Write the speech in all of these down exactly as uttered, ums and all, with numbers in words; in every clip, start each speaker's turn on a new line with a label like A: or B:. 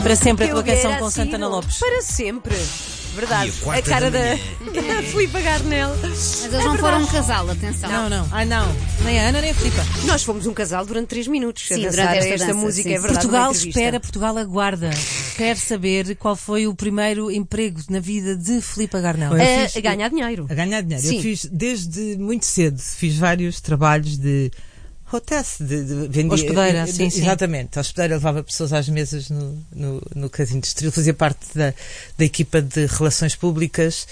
A: Para sempre a
B: Eu
A: tua canção
B: era
A: com
B: assim,
A: Santana
B: não?
A: Lopes.
B: Para sempre. Verdade.
C: E a
B: A
C: quarta
B: cara
C: da
B: da Filipa Garnel.
D: Mas eles não foram um casal, atenção.
A: Não, não. Ah, não. Nem a Ana nem a Filipa.
B: Nós fomos um casal durante três minutos.
D: Sim,
B: a
D: durante
B: dançar
D: esta
B: esta
D: dança,
B: música,
D: sim,
B: é
D: sim.
B: verdade.
A: Portugal
B: numa entrevista.
A: espera, Portugal aguarda. Quer saber qual foi o primeiro emprego na vida de Filipa Garnel.
E: Foi. Eu
B: A,
E: fiz-
B: a ganhar dinheiro.
E: A ganhar dinheiro.
B: Sim.
E: Eu fiz desde muito cedo, fiz vários trabalhos de hostess, de, de vendia,
A: Hospedeira,
E: de- de-
A: sim, sim.
E: Exatamente. A hospedeira levava pessoas às mesas no, no, no casino de Estoril, fazia parte da, da equipa de relações públicas.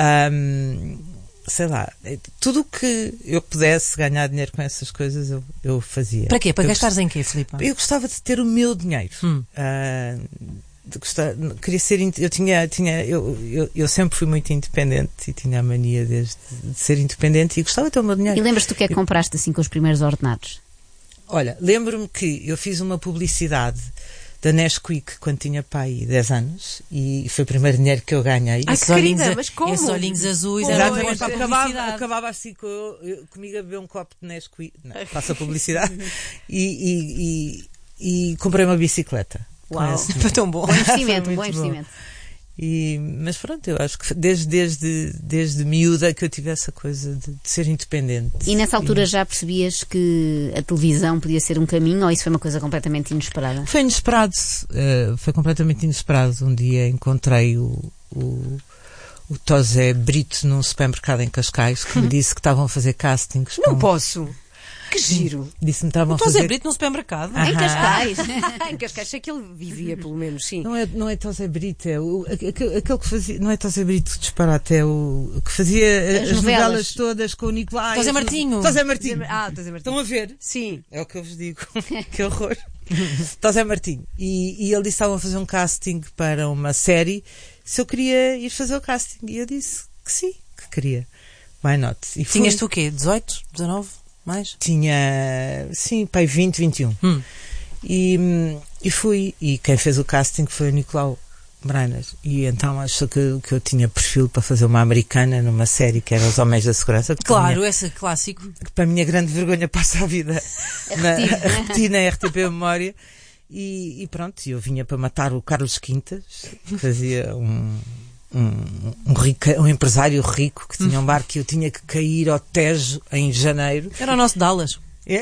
E: Ahm, sei lá, tudo o que eu pudesse ganhar dinheiro com essas coisas eu, eu fazia.
A: Para quê? Para
E: eu
A: gastares em quê, Filipa?
E: Eu gostava de ter o meu dinheiro.
A: Hum.
E: Ah, de gostar, queria ser, in- eu tinha, tinha eu, eu, eu sempre fui muito independente e tinha a mania desde de ser independente e gostava de ter o meu dinheiro.
D: E lembras-te o que é que compraste assim com os primeiros ordenados?
E: Olha, lembro-me que eu fiz uma publicidade da Nesquik quando tinha pai dez anos e foi o primeiro dinheiro que eu ganhei.
B: Ai,
A: Esses
B: que querida,
A: olhinhos,
B: mas como?
A: esses olhinhos azuis
B: Como?
A: eram
E: Exatamente,
A: boas
E: acabava,
A: publicidade.
E: acabava assim com eu, eu- comigo a beber um copo de Nesquik, não, faço a publicidade e, e, e, e comprei uma bicicleta. com
B: Uau.
E: esse
A: Foi tão bom.
D: Bom investimento,
E: Foi
D: um bom
E: muito bom.
D: investimento.
E: E, mas pronto, eu acho que desde, desde, desde miúda que eu tive essa coisa de, de ser independente.
D: E nessa altura já percebias que a televisão podia ser um caminho ou isso foi uma coisa completamente inesperada?
E: Foi inesperado, eh, foi completamente inesperado. Um dia encontrei o, o, o Tosé Brito num supermercado em Cascais que me disse que estavam a fazer castings.
B: Não
E: com-
B: posso. Que giro.
E: Disse-me que estavam a
A: Estou a dizer
E: fazer.
A: Brito no supermercado.
E: Ah.
D: Em Cascais.
B: Em Cascais, sei que ele vivia, pelo menos, sim.
E: Não é, não é Tosé Brito, é o, aquele, aquele que fazia. Não é Tosé Brito que disparate, é o que fazia eh,
D: As
E: as, novelas.
D: novelas
E: todas com o Nicolai.
A: Tosé
E: as-
A: Martinho.
E: Tosé Martinho.
B: Ah, estás a ver?
E: Estão a ver?
B: Sim.
E: É o que eu vos digo. Que horror. Tosé Martinho. E, e ele disse que estavam a fazer um casting para uma série. Se eu queria ir fazer o casting. E eu disse que sim, que queria. Why not? E fui.
A: Tinhas tu o quê? dezoito? dezanove? Mais?
E: Tinha, sim, pai, vinte, vinte e um.
A: Hum.
E: E, hum, e fui. E quem fez o casting foi o Nicolau Branas. E então achou que, que eu tinha perfil para fazer uma americana numa série que era Os Homens da Segurança. Que para
A: Claro,
E: minha-
A: esse clássico.
E: que para a minha grande vergonha passa a vida na,
D: repetido.
E: a repetir na R T P Memória. E, e pronto, eu vinha para matar o Carlos Quintas, que fazia um, um, um, rica, um empresário rico que tinha um bar que eu tinha que cair ao Tejo em janeiro.
A: Era o nosso Dallas.
E: É.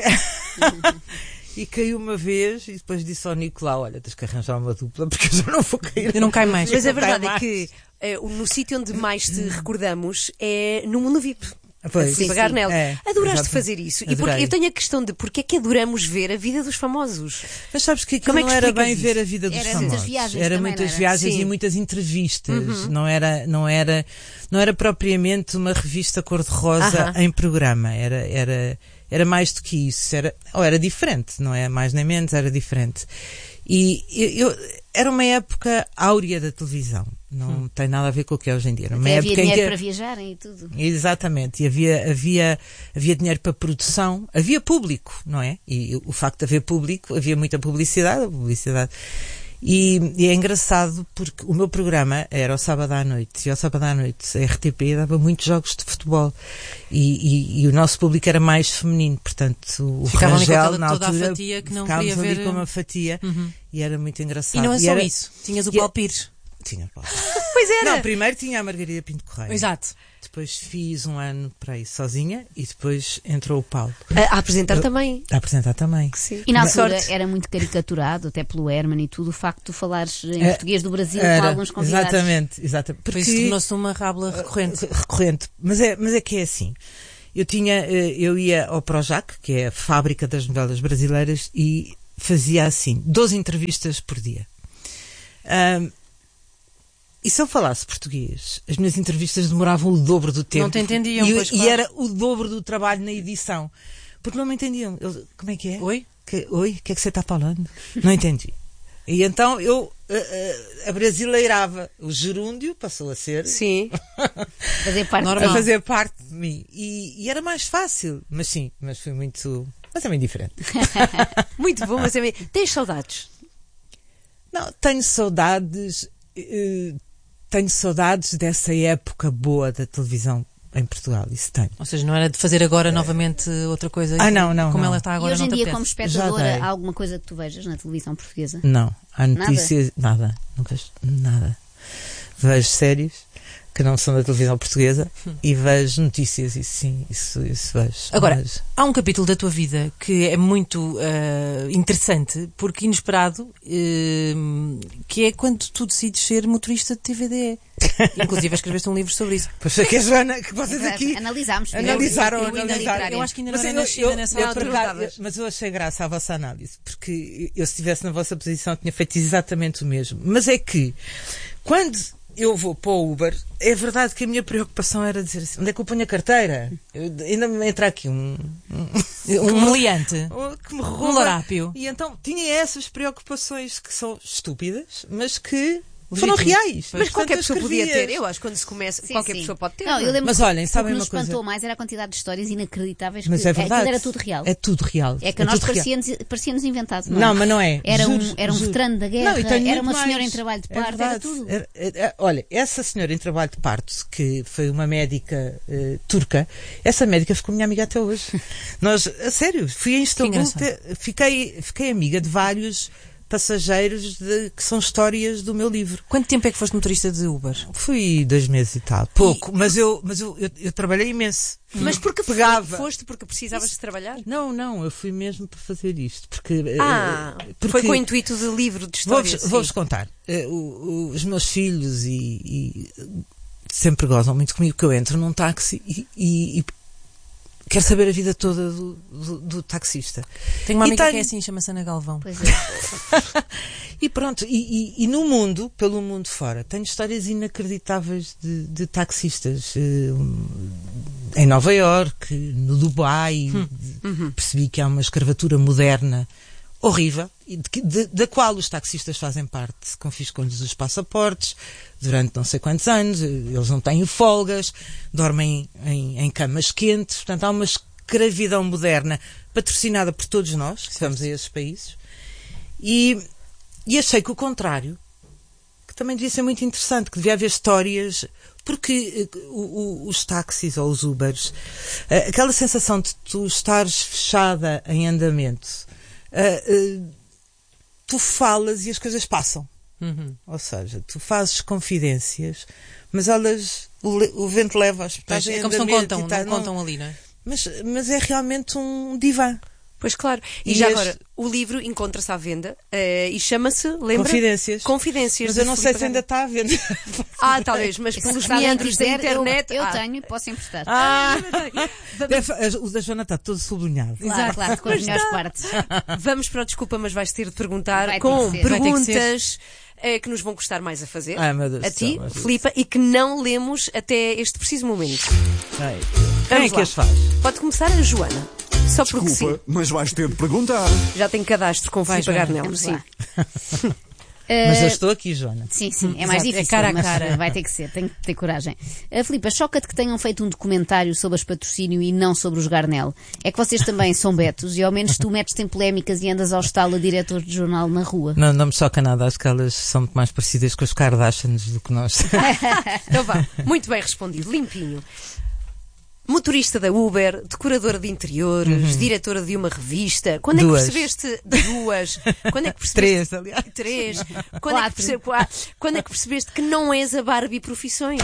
E: E caiu uma vez e depois disse ao Nicolau: olha, tens que arranjar uma dupla porque eu já não vou cair.
A: Eu não caio mais.
B: Mas a
E: Não
B: verdade
E: cai
B: é
E: mais.
B: que eh, no sítio onde mais te recordamos é no Mundo V I P.
E: Pois.
B: A Filipa
D: Sim,
B: Garnel.
E: é,
B: Adoraste
E: exato.
B: fazer isso. E porque
E: Adorei.
B: eu tenho a questão de porque é que adoramos ver a vida dos famosos.
E: Mas sabes que aquilo
B: Como é que
E: não era
B: explicas
E: bem
B: isso?
E: ver a vida dos
D: Era
E: famosos.
D: muitas viagens
E: era
D: também,
E: muitas
D: não era?
E: viagens
B: Sim.
E: e muitas entrevistas. Não era, não era, não era propriamente uma revista cor-de-rosa
B: Aham.
E: em programa. Era, era, era mais do que isso. Era, ou era diferente, não é mais nem menos, era diferente. E eu, eu- era uma época áurea da televisão. Não
A: Hum.
E: tem nada a ver com o que é hoje em dia. Era uma
D: Até havia
E: época em
D: dinheiro
E: que
D: para viajarem e tudo.
E: Exatamente, e havia, havia, havia dinheiro para produção, havia público, não é? E o facto de haver público, havia muita publicidade, a publicidade. E, e é engraçado porque o meu programa era ao sábado à noite, e ao sábado à noite a R T P dava muitos jogos de futebol. E, e, e o nosso público era mais feminino, portanto, o
A: Ficavam ali com
E: Rangel,
A: aquela-
E: na
A: toda a
E: altura,
A: fatia que não
E: ficávamos
A: queria
E: ali
A: ver-
E: com uma fatia,
A: Uhum.
E: e era muito engraçado.
A: E não é só
E: era-
A: isso. Tinhas o
E: e é-
A: Paulo Pires.
E: Tinha, Paulo.
B: Pois era.
E: Não, primeiro tinha a Margarida Pinto Correia.
A: Exato.
E: Depois fiz um ano para aí sozinha e depois entrou o Paulo
B: A, a apresentar também.
E: a apresentar também.
B: Sim.
D: E na
B: Que
D: altura
B: sorte.
D: era muito caricaturado, até pelo Herman e tudo, o facto de tu falares em
E: É,
D: português do Brasil com
E: Era,
D: alguns convidados.
E: exatamente, exatamente.
A: Por isso tornou-se uma rábula recorrente.
E: recorrente. Mas é, mas é que é assim. Eu tinha, eh, eu ia ao Projac, que é a fábrica das novelas brasileiras, e fazia assim, doze entrevistas por dia. Ahm, e se eu falasse português, as minhas entrevistas demoravam o dobro do tempo.
A: Não te entendiam,
E: e,
A: pois,
E: e
A: claro.
E: era o dobro do trabalho na edição. Porque não me entendiam. Eu, como é que é?
A: Oi?
E: Que, oi, o que é que você está falando? Não entendi. E então eu eh, eh, abrasileirava. O gerúndio passou a ser
B: Sim.
D: Fazer parte
A: Normal.
E: a fazer parte de mim. E, e era mais fácil. Mas sim, mas foi muito. Mas também diferente.
B: Muito bom, mas também. Tens saudades?
E: Não, tenho saudades. eh, tenho saudades dessa época boa da televisão em Portugal, isso tenho.
A: Ou seja, não era de fazer agora novamente outra coisa
E: Ah, não, não,
A: como
E: não.
A: ela está
D: E
A: agora
D: hoje em
A: não te
D: dia,
A: apetece?
D: como
E: Já
D: espectadora,
E: dei.
D: há alguma coisa que tu vejas na televisão portuguesa?
E: Não, há notícias, nada, não vejo nada. Vejo séries que não são da televisão portuguesa e vejo notícias, isso sim, isso, isso vejo.
A: Agora,
E: Mas-
A: há um capítulo da tua vida que é muito ah, interessante, porque inesperado, eh, que é quando tu decides ser motorista de T V D E. Inclusive escreveste um livro sobre isso.
E: Pois é que a Joana, que vocês
D: Exato.
E: aqui
D: Analisámos.
E: analisaram,
A: eu ainda-
E: analisaram.
A: eu acho que ainda não
E: Mas
A: era
E: eu-
A: nascida
E: eu-
A: nessa
E: eu
A: altura.
E: por acaso- Mas eu achei graça à vossa análise, porque eu, se estivesse na vossa posição, tinha feito exatamente o mesmo. Mas é que, quando eu vou para o Uber, é verdade que a minha preocupação era dizer assim, onde é que eu ponho a carteira? Eu, ainda me entra aqui um... um
A: Um meliante.
E: que me
A: Um
E: rouba.
A: larápio.
E: E então tinha essas preocupações que são estúpidas, mas que foram
A: Legítimas.
E: reais.
B: Mas qualquer
E: Portanto,
B: pessoa
E: eu
B: podia
E: escrevia.
B: ter. Eu acho que quando se começa,
D: Sim,
B: qualquer
D: sim.
B: pessoa pode ter.
D: Não, eu lembro
E: Mas
D: que
E: olhem,
D: o
E: sabem
D: que
E: uma
D: nos
E: coisa?
D: espantou mais era a quantidade de histórias inacreditáveis.
E: Mas
D: que
E: é verdade.
D: aquilo era tudo real.
E: É tudo real.
D: É que
E: é
D: a nós
E: tudo real.
D: parecia-nos parecia inventado. Não,
E: Não,
D: é?
E: mas não é.
D: Era um,
E: Juro,
D: era um
E: juro.
D: veterano da guerra,
E: Não, e tenho
D: era
E: muito
D: uma senhora
E: mais.
D: em trabalho de
E: É
D: parto, era
E: verdade.
D: tudo.
E: Era- era- olha, essa senhora em trabalho de parto, que foi uma médica eh, turca, essa médica ficou minha amiga até hoje. Nós, a sério, fui a Istambul,
A: engraçado.
E: te- fiquei, fiquei amiga de vários passageiros de- que são histórias do meu livro.
A: Quanto tempo é que foste motorista de Uber?
E: Fui dois meses e tal. Pouco, mas, eu, mas eu, eu, eu trabalhei imenso.
B: Mas porque
E: Pegava.
B: foste porque precisavas de trabalhar?
E: Não, não, eu fui mesmo para fazer isto. Porque, eh,
B: Ah,
E: porque
B: foi com o intuito de livro de
E: Vou-vos
B: histórias.
E: vou-vos
B: sim.
E: contar. Eh, o- o- os meus filhos e, e sempre gozam muito comigo que eu entro num táxi e, e- e quero saber a vida toda do, do- do taxista.
A: Tenho uma
E: E
A: amiga
E: tenho-
A: que é assim, chama-se Ana Galvão.
D: Pois é.
E: E pronto, e, e- e no mundo, pelo mundo fora, tenho histórias inacreditáveis de, de taxistas. eh, em Nova Iorque, no Dubai, de- percebi que há uma escravatura moderna horrível, e de que- de- da qual os taxistas fazem parte. Confiscam-lhes os passaportes durante não sei quantos anos, eles não têm folgas, dormem em, em camas quentes, portanto há uma escravidão moderna patrocinada por todos nós, que vamos a esses países, e, e achei que o contrário, que também devia ser muito interessante, que devia haver histórias, porque eh, o- o- os táxis ou os Ubers, eh, aquela sensação de tu estares fechada em andamento, eh, eh, tu falas e as coisas passam.
A: Uhum.
E: Ou seja, tu fazes confidências, mas elas, o, le- o vento leva-as.
A: Pois,
E: estás em
A: é como se não
E: andamento
A: contam,
E: e tá-
A: não contam ali, não é?
E: Mas, mas é realmente um divã.
B: Pois claro. E,
E: E
B: já
E: este-
B: agora, o livro encontra-se à venda eh, e chama-se, lembra?
E: Confidências.
B: Confidências.
E: Mas
B: de
E: eu não sei
B: Filipe
E: se ainda
B: Gana.
E: está à venda.
B: Ah, talvez, mas
D: Se
B: pelos
D: alguém
B: meandros da
D: quiser, eu-
B: internet.
D: Eu,
B: ah,
D: tenho e posso emprestar.
E: Ah! Deve- o da Joana está todo sublinhado.
D: Claro, claro, com as melhores partes.
B: Vamos para o desculpa, mas vais ter de perguntar
D: Vai ter
B: com
D: que ser.
A: Vai ter que
B: perguntas eh, que nos vão custar mais a fazer.
E: Ai, meu Deus
B: a
E: do
B: ti,
E: céu, meu Deus.
B: Filipa, e que não lemos até este preciso momento.
E: Ai, quem é
B: Vamos
E: que
B: lá.
E: as faz?
B: Pode começar a Joana. Só porque
C: Desculpa, mas vais ter de perguntar.
B: sim. Já tem cadastro com
A: Vai,
B: Filipe
A: Joana.
B: Garnelo.
D: Vamos
B: Sim.
D: lá.
E: Mas eu
D: Eh,
E: estou aqui, Joana.
D: Sim, sim, é mais
A: Exato, é
D: difícil,
A: cara a
D: mas
A: cara.
D: vai ter que ser, tem que ter coragem. A Filipa, choca-te que tenham feito um documentário sobre as patrocínio e não sobre os Garnel. É que vocês também são betos e ao menos tu metes-te em polémicas e andas ao estalo a diretores de jornal na rua.
E: Não, não me choca nada, acho que elas são muito mais parecidas com os Kardashians do que nós.
B: Então vá. Muito bem respondido. Limpinho. Motorista da Uber, decoradora de interiores, diretora de uma revista. Quando
E: Duas.
B: é que percebeste duas? Quando é que percebeste
E: Três, aliás.
B: Três. Quando é, que perce- qua- Quando é que percebeste que não és a Barbie Profissões?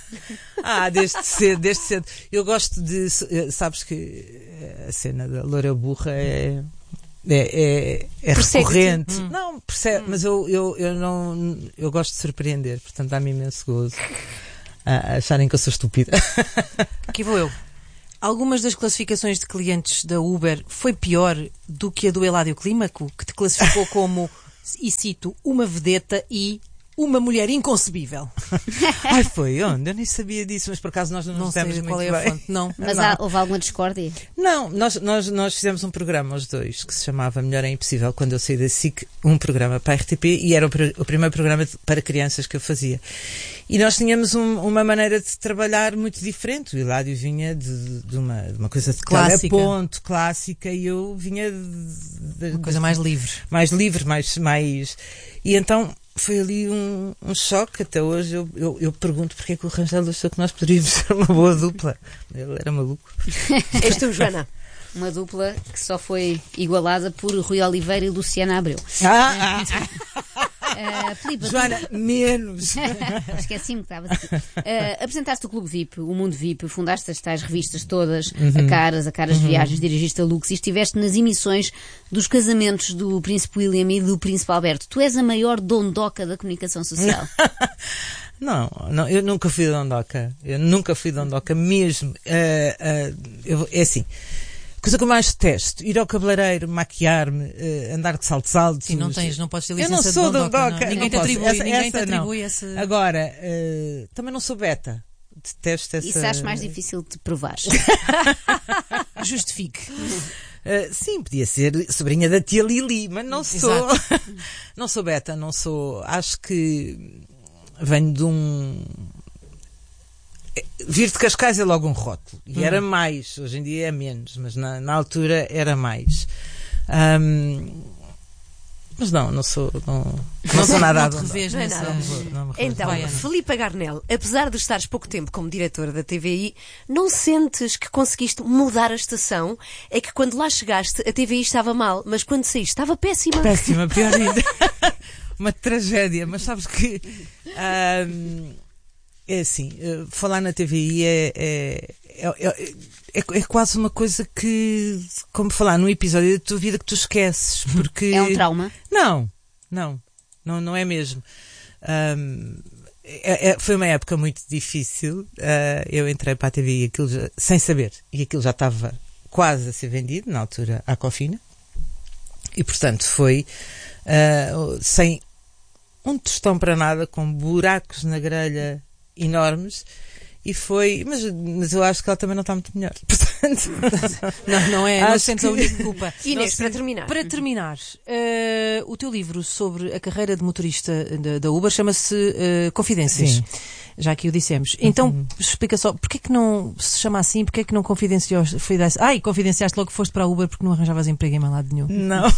E: Ah, desde cedo, desde cedo. Eu gosto de. eh, Sabes que a cena da loura burra é. É, é, é
B: Persegue-te.
E: recorrente. Não, percebe, mas eu, eu, eu não. Eu gosto de surpreender, portanto dá-me imenso gozo a, a acharem que eu sou estúpida.
A: Aqui vou eu. Algumas das classificações de clientes da Uber foi pior do que a do Eladio Clímaco, que te classificou como, e cito, uma vedeta e uma mulher inconcebível.
E: Ai, foi onde? Eu nem sabia disso, mas por acaso nós não,
A: Não
E: nos
A: sei
E: demos
A: qual
E: muito
A: é a
E: bem.
A: fonte. Não.
D: Mas
E: Não.
D: há, houve alguma discórdia?
E: Não, nós, nós, nós fizemos um programa, os dois, que se chamava Melhor é Impossível, quando eu saí da S I C, um programa para a R T P, e era o, pr- o primeiro programa de- para crianças que eu fazia. E nós tínhamos um- uma maneira de trabalhar muito diferente. O Hilário vinha de, de, uma, de uma coisa de
A: Clássica.
E: ponto, clássica, e eu vinha de, de-
A: Uma coisa mais livre.
E: mais livre, mais, mais... E então foi ali um, um choque. Até hoje eu, eu, eu pergunto porque é que o Rangel achou que nós poderíamos ser uma boa dupla. Ele era maluco.
B: És tu, Joana.
D: Uma dupla que só foi igualada por Rui Oliveira e Luciana Abreu.
E: Ah, ah,
D: Uh, Filipe,
E: Joana, menos.
D: esqueci-me que estava aqui. Uh, apresentaste o Clube V I P, o Mundo V I P, fundaste as tais revistas todas, a Caras, a Caras de Viagens, dirigiste a Lux e estiveste nas emissões dos casamentos do Príncipe William e do Príncipe Alberto. Tu és a maior dondoca da comunicação social.
E: Não, não, eu nunca fui dondoca. Eu nunca fui dondoca mesmo. Uh, uh, eu, é assim. A coisa que eu mais detesto, ir ao cabeleireiro, maquiar-me, uh, andar de saltos altos.
A: Sim, não tens, não podes ter
E: Eu
A: licença
E: não sou
A: de dondoca.
E: dondoca.
A: Não. Ninguém
E: não
A: te
E: posso.
A: atribui,
E: essa,
A: ninguém
E: essa
A: te atribui
E: não.
A: esse...
E: Agora, uh, também não sou beta. Detesto essa...
D: Isso acho mais difícil de provar.
A: Justifique.
E: Uh, sim, podia ser sobrinha da tia Lili, mas não sou. Não sou beta, não sou. Acho que venho de um. Vir de Cascais é logo um rótulo. E hum. era mais. Hoje em dia é menos, mas na, na altura era mais. Um, mas não, não sou. Não, não sou nada a
A: não te revês
B: não é
A: nessa...
B: nada.
E: Não me vou- não me revejo.
B: Então,
A: Vai, Ana.
B: Filipa Garnel, apesar de estares pouco tempo como diretora da T V I, não sentes que conseguiste mudar a estação? É que quando lá chegaste, a T V I estava mal, mas quando saíste estava péssima.
E: Péssima, pior ainda. Uma tragédia, mas sabes que ahm, é assim, eh, falar na T V I é, é, é, é, é, é quase uma coisa que, como falar num episódio da tua vida que tu esqueces, porque
D: É um trauma.
E: não, não, não, não é mesmo. Ahm, é- é- foi uma época muito difícil. Ah, eu entrei para a T V I aquilo já- sem saber, e aquilo já estava quase a ser vendido, na altura, à Cofina, e portanto foi ah, sem um tostão para nada, com buracos na grelha enormes, e foi, mas, mas eu acho que ela também não está muito melhor. Portanto,
A: Não, não é, não
E: Acho
A: sentes
E: que-
A: a única culpa.
B: Inês,
A: Não se-
B: para terminar.
A: Para terminar, eh, o teu livro sobre a carreira de motorista da, da Uber chama-se eh, Confidências.
E: Sim.
A: Já aqui o dissemos. Então, explica só, porquê que não se chama assim? Porquê que não confidenciaste? Foi desse, ai, confidenciaste logo que foste para a Uber porque não arranjavas emprego em mais lado nenhum.
E: não.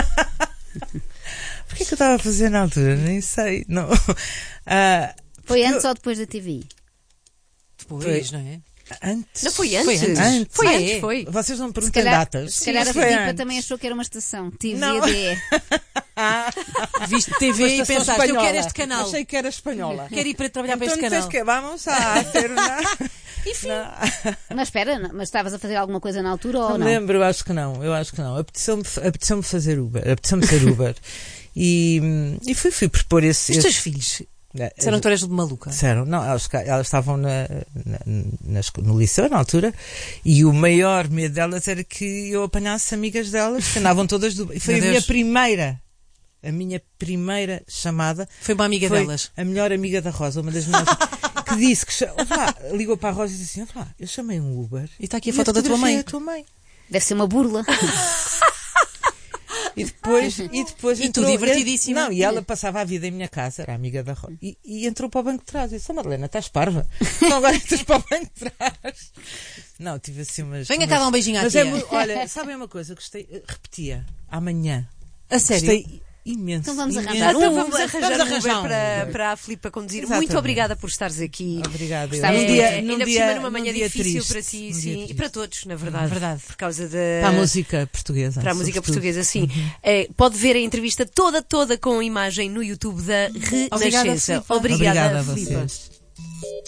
E: Porquê que eu estava a fazer na altura? Nem sei. Não. Ah,
D: Foi
E: porque
D: antes
E: eu-
D: ou depois da T V I?
A: Depois,
E: Foi.
A: não é?
E: Antes.
B: Não foi
A: Foi
B: antes?
A: antes.
E: Antes.
B: Foi
A: Ah,
B: antes,
A: é?
B: foi.
E: Vocês não me
D: Se
E: perguntam
D: calhar,
E: datas.
D: se calhar a
E: Foi
D: Filipa
E: antes.
D: também achou que era uma estação. T V
E: Não.
D: D E.
A: Viste T V e
E: Estação
A: pensaste, eu quero
E: espanhola.
A: este canal.
E: Achei que era espanhola.
A: Quero ir para trabalhar
E: Então
A: para este
E: não
A: canal.
E: tens que vamos a ter uma...
A: Enfim.
D: Mas espera, não- mas estavas a fazer alguma coisa na altura ou
E: Não me
D: não?
E: lembro, eu acho que não, eu acho que não. Apeteceu-me, apeteceu-me fazer Uber, apeteceu-me ser Uber. E, e fui, fui propor esse.
A: Os
E: esse
A: teus filhos
E: né,
A: disseram que tu eras de maluca.
E: disseram, não, elas, elas estavam na, na, na esco- no liceu na altura, e o maior medo delas era que eu apanhasse amigas delas que andavam todas do. E foi
A: Meu
E: a minha
A: Deus.
E: primeira, a minha primeira chamada.
A: Foi uma amiga
E: foi
A: delas.
E: a melhor amiga da Rosa, uma das melhores, que disse que cha- olá, ligou para a Rosa e disse assim: olá, eu chamei um Uber.
A: E está aqui a
E: e
A: foto da tua
E: fotografia
A: mãe.
E: é a tua mãe.
D: Deve ser uma burla.
E: E depois, e depois
A: E tu
E: entrou,
A: divertidíssima.
E: Não, e ela passava a vida em minha casa, era amiga da Rosa, e, e entrou para o banco de trás. Eu disse: oh, Madalena, estás parva? Então agora entras para o banco de trás. Não, tive assim umas.
A: Venha
E: umas-
A: cá dar um beijinho à
E: Mas
A: tia.
E: é mu- olha, sabem uma coisa? Gostei, eh, repetia, amanhã.
A: A sério?
E: Gostei imenso.
D: Então vamos
E: imenso.
D: arranjar
B: Então
D: um
B: vamos
D: Uber.
B: arranjar
A: Vamos
B: um
A: arranjar
B: Uber
A: um
B: para,
E: Uber.
B: para a Filipa conduzir.
E: Exatamente.
B: Muito obrigada por estares aqui.
E: Obrigada.
D: Gostava
E: Num
D: muito.
E: dia,
B: É,
E: num
B: ainda por
E: dia,
B: cima numa manhã
E: num dia
B: difícil
E: triste,
B: para ti,
E: num
B: sim,
E: dia
B: e para todos, na verdade.
A: É verdade.
B: Por causa da.
E: Para a música portuguesa.
B: Para a música
E: sobretudo.
B: portuguesa, sim. É, pode ver a entrevista toda, toda com imagem no YouTube da
A: Obrigada,
B: Renascença.
A: Filipa.
B: Obrigada,
E: Obrigada a
B: Filipa.
E: vocês.